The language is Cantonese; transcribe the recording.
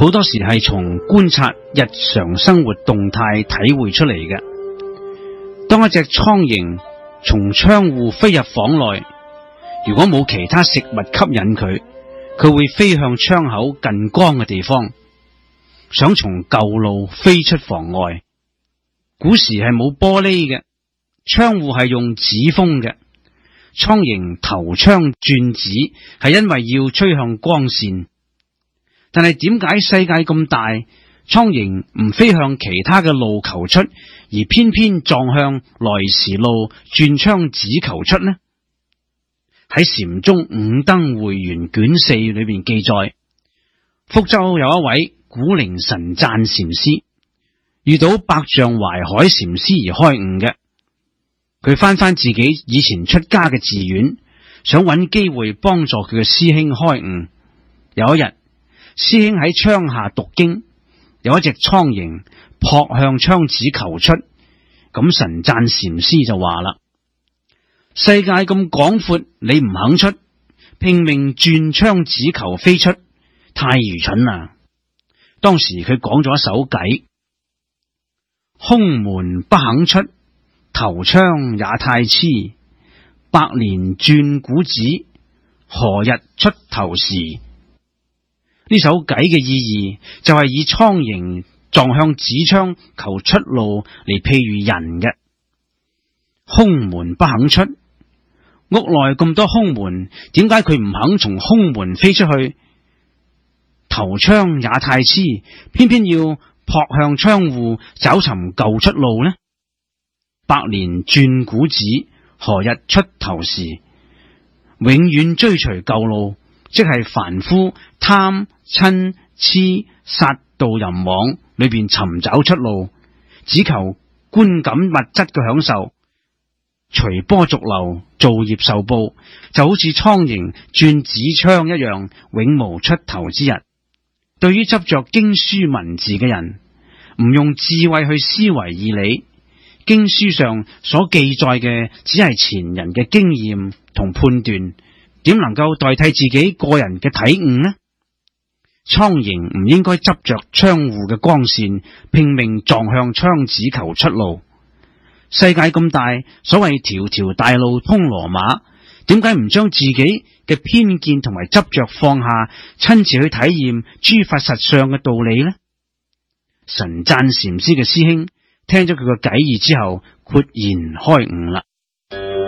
好多時係從觀察日常生活動態體會出嚟嘅。當一隻蒼蠅從窗戶飛入房內，如果冇其他食物吸引佢，佢會飛向窗口近光嘅地方，想從舊路飛出房外。古時係冇玻璃嘅，窗戶係用紙封嘅。蒼蠅投窗轉指係因為要吹向光線。但係點解世界咁大，蒼蠅唔飛向其他嘅路求出，而偏偏撞向來時路轉窗只求出呢？喺禪宗五燈會元卷4裏邊記載，福州有一位古靈神贊禪師，遇到百丈懷海禪師而開悟嘅。佢翻自己以前出家嘅寺院，想揾機會幫助佢嘅師兄開悟。有一日，師兄喺窗下讀經，有一隻蒼蠅撲向窗子求出，咁神贊禪師就話啦：世界咁廣闊，你唔肯出，拼命轉窗子求飛出，太愚蠢啦！當時佢講咗一首偈：空門不肯出，投窗也太癡，百年轉古子，何日出頭時？呢首偈嘅意義就係以蒼蠅撞向紙窗求出路嚟譬喻人嘅。空門不肯出，屋內咁多空門，點解佢唔肯從空門飛出去？投窗也太癡，偏偏要撲向窗戶找尋舊出路呢？百年轉古子，何日出頭時？永遠追隨舊路，即係凡夫貪嗔癡殺盜淫妄裏邊尋找出路，只求觀感物質嘅享受，隨波逐流，造業受報，就好似蒼蠅轉紙窗一樣，永無出頭之日。對於執着經書文字嘅人，唔用智慧去思維義理，經書上所記載嘅只係前人嘅經驗同判斷，點能夠代替自己個人嘅體悟呢？蒼蠅唔應該執着窗戶嘅光線，拼命撞向窗子求出路。世界咁大，所謂條條大路通羅馬，點解唔將自己嘅偏見同埋執着放下，親自去體驗諸法實相嘅道理呢？神贊禪師嘅師兄聽咗佢個偈意之後，豁然開悟啦。